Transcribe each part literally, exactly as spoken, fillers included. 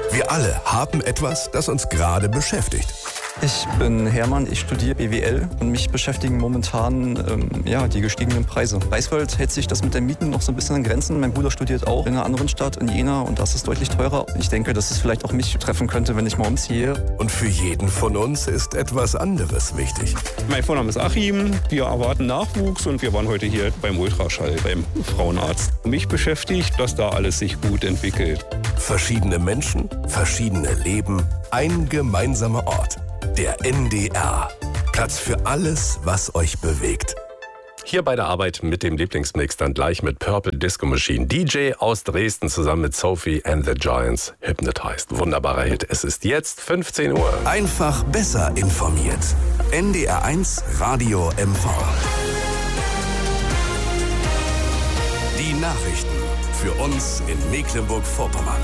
Wir alle haben etwas, das uns gerade beschäftigt. Ich bin Hermann, ich studiere B W L und mich beschäftigen momentan ähm, ja, die gestiegenen Preise. Greifswald hält sich das mit den Mieten noch so ein bisschen an Grenzen. Mein Bruder studiert auch in einer anderen Stadt, in Jena, und das ist deutlich teurer. Ich denke, dass es vielleicht auch mich treffen könnte, wenn ich mal umziehe. Und für jeden von uns ist etwas anderes wichtig. Mein Vorname ist Achim, wir erwarten Nachwuchs und wir waren heute hier beim Ultraschall, beim Frauenarzt. Mich beschäftigt, dass da alles sich gut entwickelt. Verschiedene Menschen, verschiedene Leben, ein gemeinsamer Ort. Der N D R. Platz für alles, was euch bewegt. Hier bei der Arbeit mit dem Lieblingsmix dann gleich mit Purple Disco Machine. D J aus Dresden zusammen mit Sophie and the Giants. Hypnotized. Wunderbarer Hit. Es ist jetzt fünfzehn Uhr. Einfach besser informiert. N D R eins Radio M V. Die Nachrichten für uns in Mecklenburg-Vorpommern.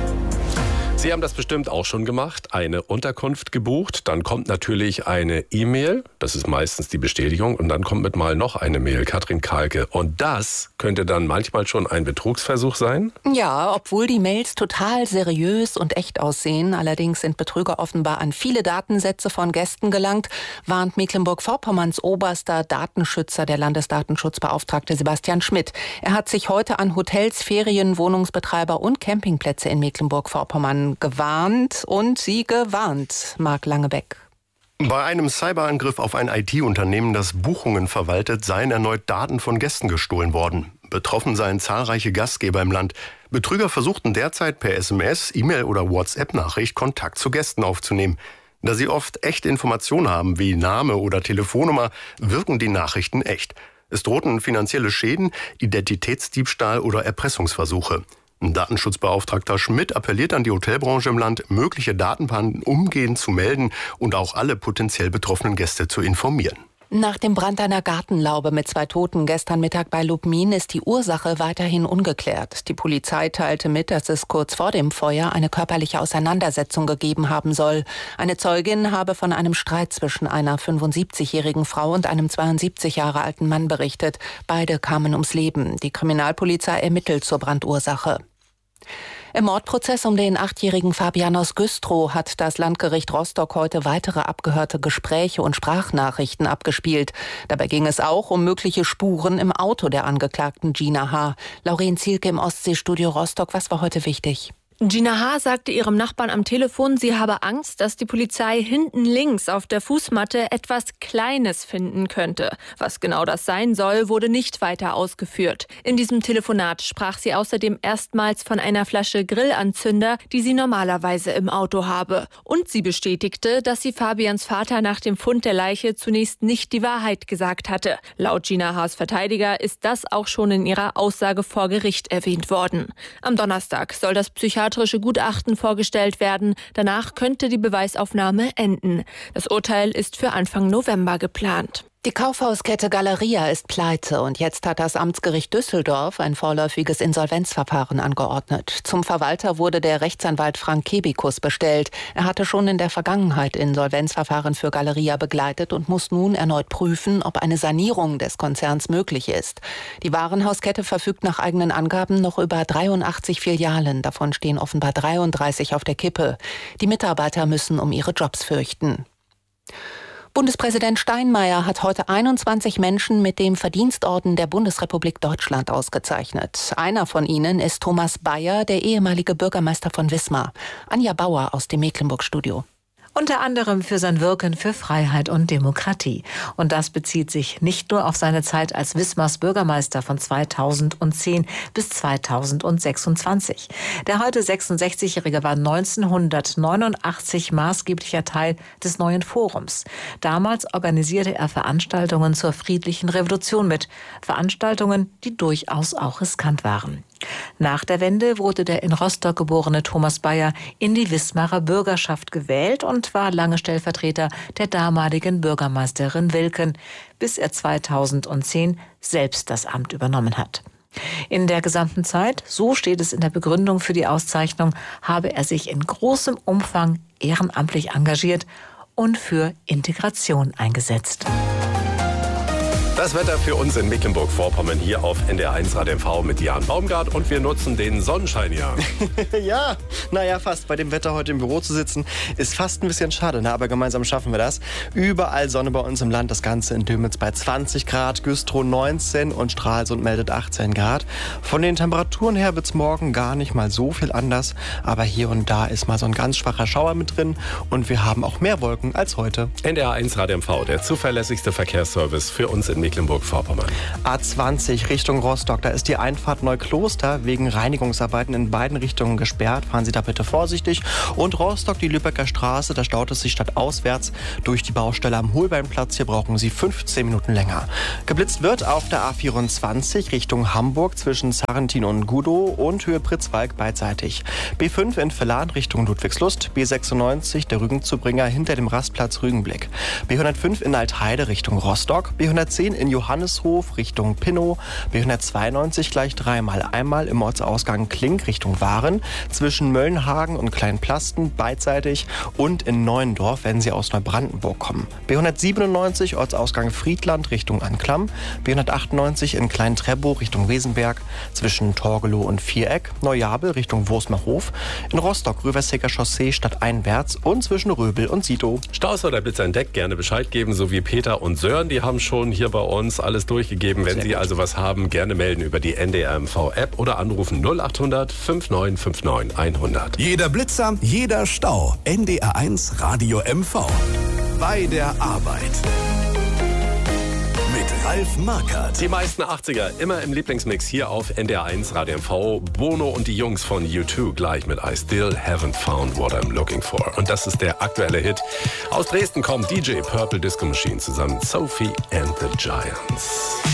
Sie haben das bestimmt auch schon gemacht, eine Unterkunft gebucht, dann kommt natürlich eine E-Mail, das ist meistens die Bestätigung, und dann kommt mit mal noch eine Mail, Katrin Kalke. Und das könnte dann manchmal schon ein Betrugsversuch sein? Ja, obwohl die Mails total seriös und echt aussehen, allerdings sind Betrüger offenbar an viele Datensätze von Gästen gelangt, warnt Mecklenburg-Vorpommerns oberster Datenschützer, der Landesdatenschutzbeauftragte Sebastian Schmidt. Er hat sich heute an Hotels, Ferien, Wohnungsbetreiber und Campingplätze in Mecklenburg-Vorpommern gewarnt und sie gewarnt. Marc Langebeck. Bei einem Cyberangriff auf ein I T-Unternehmen, das Buchungen verwaltet, seien erneut Daten von Gästen gestohlen worden. Betroffen seien zahlreiche Gastgeber im Land. Betrüger versuchten derzeit per S M S, E-Mail oder WhatsApp-Nachricht Kontakt zu Gästen aufzunehmen. Da sie oft echte Informationen haben, wie Name oder Telefonnummer, wirken die Nachrichten echt. Es drohten finanzielle Schäden, Identitätsdiebstahl oder Erpressungsversuche. Datenschutzbeauftragter Schmidt appelliert an die Hotelbranche im Land, mögliche Datenpannen umgehend zu melden und auch alle potenziell betroffenen Gäste zu informieren. Nach dem Brand einer Gartenlaube mit zwei Toten gestern Mittag bei Lubmin ist die Ursache weiterhin ungeklärt. Die Polizei teilte mit, dass es kurz vor dem Feuer eine körperliche Auseinandersetzung gegeben haben soll. Eine Zeugin habe von einem Streit zwischen einer fünfundsiebzigjährigen Frau und einem zweiundsiebzig Jahre alten Mann berichtet. Beide kamen ums Leben. Die Kriminalpolizei ermittelt zur Brandursache. Im Mordprozess um den achtjährigen Fabian aus Güstrow hat das Landgericht Rostock heute weitere abgehörte Gespräche und Sprachnachrichten abgespielt. Dabei ging es auch um mögliche Spuren im Auto der Angeklagten Gina H. Lauren Zielke im Ostseestudio Rostock. Was war heute wichtig? Gina H. sagte ihrem Nachbarn am Telefon, sie habe Angst, dass die Polizei hinten links auf der Fußmatte etwas Kleines finden könnte. Was genau das sein soll, wurde nicht weiter ausgeführt. In diesem Telefonat sprach sie außerdem erstmals von einer Flasche Grillanzünder, die sie normalerweise im Auto habe. Und sie bestätigte, dass sie Fabians Vater nach dem Fund der Leiche zunächst nicht die Wahrheit gesagt hatte. Laut Gina H.'s Verteidiger ist das auch schon in ihrer Aussage vor Gericht erwähnt worden. Am Donnerstag soll das psychiatrische Gutachten vorgestellt werden. Danach könnte die Beweisaufnahme enden. Das Urteil ist für Anfang November geplant. Die Kaufhauskette Galeria ist pleite und jetzt hat das Amtsgericht Düsseldorf ein vorläufiges Insolvenzverfahren angeordnet. Zum Verwalter wurde der Rechtsanwalt Frank Kebikus bestellt. Er hatte schon in der Vergangenheit Insolvenzverfahren für Galeria begleitet und muss nun erneut prüfen, ob eine Sanierung des Konzerns möglich ist. Die Warenhauskette verfügt nach eigenen Angaben noch über dreiundachtzig Filialen. Davon stehen offenbar dreiunddreißig auf der Kippe. Die Mitarbeiter müssen um ihre Jobs fürchten. Bundespräsident Steinmeier hat heute einundzwanzig Menschen mit dem Verdienstorden der Bundesrepublik Deutschland ausgezeichnet. Einer von ihnen ist Thomas Bayer, der ehemalige Bürgermeister von Wismar. Anja Bauer aus dem Mecklenburg-Studio. Unter anderem für sein Wirken für Freiheit und Demokratie. Und das bezieht sich nicht nur auf seine Zeit als Wismars Bürgermeister von zweitausendzehn bis zweitausendsechsundzwanzig. Der heute sechsundsechzigjährige war neunzehnhundertneunundachtzig maßgeblicher Teil des neuen Forums. Damals organisierte er Veranstaltungen zur friedlichen Revolution mit. Veranstaltungen, die durchaus auch riskant waren. Nach der Wende wurde der in Rostock geborene Thomas Bayer in die Wismarer Bürgerschaft gewählt und war lange Stellvertreter der damaligen Bürgermeisterin Wilken, bis er zweitausendzehn selbst das Amt übernommen hat. In der gesamten Zeit, so steht es in der Begründung für die Auszeichnung, habe er sich in großem Umfang ehrenamtlich engagiert und für Integration eingesetzt. Das Wetter für uns in Mecklenburg-Vorpommern hier auf N D R eins Radio M V mit Jan Baumgart und wir nutzen den Sonnenschein, ja. Ja, naja, fast. Bei dem Wetter heute im Büro zu sitzen, ist fast ein bisschen schade, ne? Aber gemeinsam schaffen wir das. Überall Sonne bei uns im Land, das Ganze in Dömitz bei zwanzig Grad, Güstrow neunzehn und Stralsund meldet achtzehn Grad. Von den Temperaturen her wird's morgen gar nicht mal so viel anders, aber hier und da ist mal so ein ganz schwacher Schauer mit drin und wir haben auch mehr Wolken als heute. N D R eins Radio M V, der zuverlässigste Verkehrsservice für uns in Mecklenburg-Vorpommern. A zwanzig Richtung Rostock, da ist die Einfahrt Neukloster wegen Reinigungsarbeiten in beiden Richtungen gesperrt. Fahren Sie da bitte vorsichtig. Und Rostock, die Lübecker Straße, da staut es sich stadtauswärts durch die Baustelle am Holbeinplatz. Hier brauchen Sie fünfzehn Minuten länger. Geblitzt wird auf der A vierundzwanzig Richtung Hamburg zwischen Sarrentin und Gudow und Höhe Pritzwalk beidseitig. B fünf in Villan Richtung Ludwigslust, B sechsundneunzig der Rügenzubringer hinter dem Rastplatz Rügenblick. B hundertfünf in Altheide Richtung Rostock, B hundertzehn in Johannishof Richtung Pinnow, B hundertzweiundneunzig gleich dreimal. Einmal im Ortsausgang Klink Richtung Waren, zwischen Möllenhagen und Kleinplasten beidseitig und in Neuendorf, wenn Sie aus Neubrandenburg kommen. B hundertsiebenundneunzig Ortsausgang Friedland Richtung Anklam, B hundertachtundneunzig in Klein-Treppow Richtung Wesenberg, zwischen Torgelow und Viereck, Neujabel Richtung Wurstmerhof, in Rostock Röversecker Chaussee stadteinwärts und zwischen Röbel und Sito. Staus oder Blitzer entdeckt, gerne Bescheid geben, so wie Peter und Sören, die haben schon hier bei uns alles durchgegeben. Wenn Sehr Sie gut. also was haben, gerne melden über die N D R M V-App oder anrufen null acht hundert fünfundneunzig neunundfünfzig hundert. Jeder Blitzer, jeder Stau. N D R eins Radio M V. Bei der Arbeit. Mit Ralf Markert. Die meisten achtziger immer im Lieblingsmix hier auf N D R eins Radio M V. Bono und die Jungs von U zwei gleich mit I Still Haven't Found What I'm Looking For. Und das ist der aktuelle Hit. Aus Dresden kommt D J Purple Disco Machine zusammen mit Sophie and the Giants.